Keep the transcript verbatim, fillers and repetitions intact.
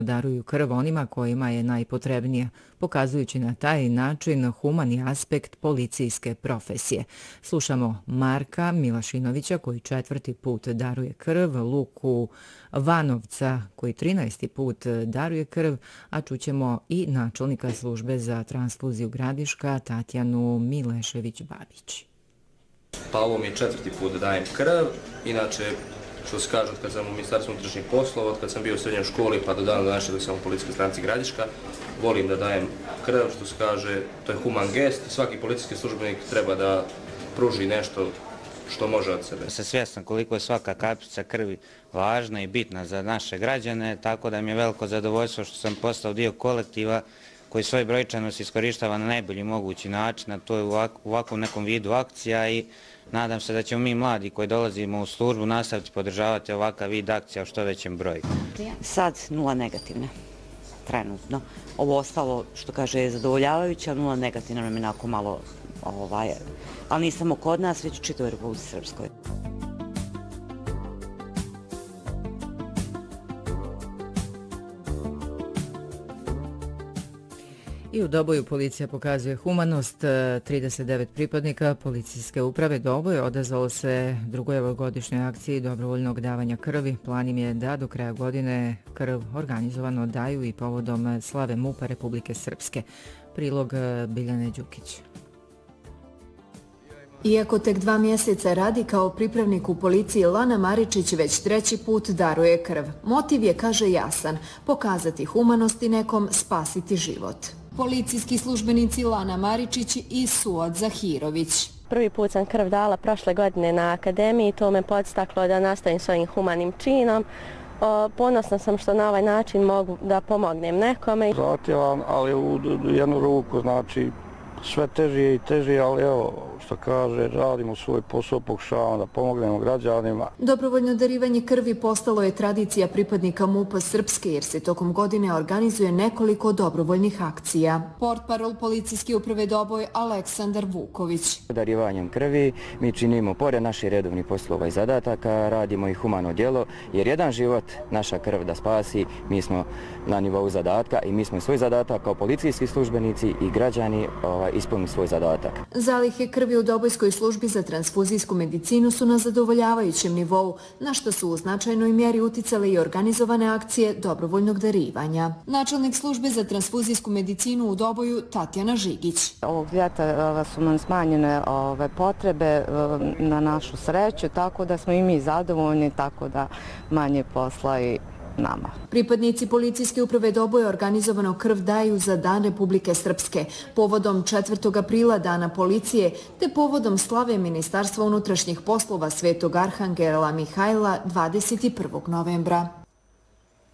daruju krv onima kojima je najpotrebnija, pokazujući na taj način humani aspekt policijske profesije. Slušamo Marka Milašinovića koji četvrti put daruje krv, Luku Vanovca koji trinaesti put daruje krv, a čućemo i načelnika službe za transfuziju Gradiška Tatjanu Milešević-Babić. Pa ovo mi je četvrti put da dajem krv, inače što se kaže od kad sam u Ministarstvu unutrašnjih poslova, od kad sam bio u srednjoj školi pa do dana današnjeg dok sam u policijskoj stranici Gradiška, volim da dajem krv, što se kaže, to je human gest, svaki policijski službenik treba da pruži nešto što može od sebe. Sam svjestan koliko je svaka kapljica krvi važna i bitna za naše građane, tako da mi je veliko zadovoljstvo što sam postao dio kolektiva koji svoj brojčanost iskorištava na najbolji mogući način, a to je u ovakvom nekom vidu akcija i nadam se da ćemo mi mladi koji dolazimo u službu nastaviti podržavati ovakav vid akcija u što većem broju. Sad nula negativna, trenutno. Ovo ostalo, što kaže, je zadovoljavajuće, a nula negativna nam je onako malo, ovaj, ali nije samo kod nas, već u čitavoj Republici Srpskoj. I u Doboju policija pokazuje humanost. trideset devet pripadnika policijske uprave Doboj odazvalo se drugoj ovogodišnjoj akciji dobrovoljnog davanja krvi. Plan im je da do kraja godine krv organizovano daju i povodom slave MUP-a Republike Srpske. Prilog Biljane Đukić. Iako tek dva mjeseca radi kao pripravnik u policiji, Lana Maričić već treći put daruje krv. Motiv je, kaže, jasan, pokazati humanost i nekom spasiti život. Policijski službenici Lana Maričić i Suad Zahirović. Prvi put sam krv dala prošle godine na akademiji i to me podstaklo da nastavim svojim humanim činom. Ponosna sam što na ovaj način mogu da pomognem nekome. Zahtjevan, ali u jednu ruku, znači sve teže i teže, ali evo, što kaže, radimo svoj posao, pokušavamo da pomognemo građanima. Dobrovoljno darivanje krvi postalo je tradicija pripadnika MUP-a Srpske, jer se tokom godine organizuje nekoliko dobrovoljnih akcija. Portparol policijske uprave Doboj Aleksandar Vuković. Darivanjem krvi mi činimo, pored naših redovnih poslova i zadataka, radimo i humano djelo, jer jedan život, naša krv da spasi, mi smo na nivou zadatka i mi smo svoj zadatak kao policijski službenici i građani ovaj, ispunili svoj zadatak. Zalihe krvi u Dobojskoj službi za transfuzijsku medicinu su na zadovoljavajućem nivou, na što su u značajnoj mjeri uticale i organizovane akcije dobrovoljnog darivanja. Načelnik službe za transfuzijsku medicinu u Doboju Tatjana Žigić. Ovog ljeta su nam smanjene ove potrebe na našu sreću, tako da smo i mi zadovoljni, tako da manje posla i nama. Pripadnici policijske uprave Doboj organizovano krv daju za Dan Republike Srpske, povodom četvrtog aprila Dana policije, te povodom slave Ministarstva unutrašnjih poslova Svetog Arhangela Mihajla dvadeset prvog novembra.